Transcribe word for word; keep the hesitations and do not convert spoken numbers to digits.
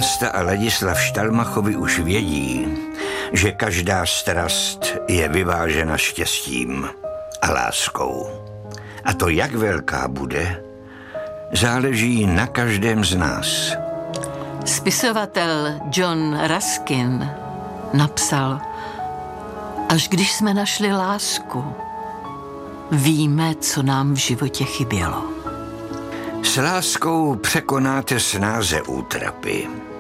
Ásta a Ladislav Štalmachovi už vědí, že každá strast je vyvážena štěstím a láskou. A to, jak velká bude, záleží na každém z nás. Spisovatel John Ruskin napsal: až když jsme našli lásku, víme, co nám v životě chybělo. S láskou překonáte snáze útrapy.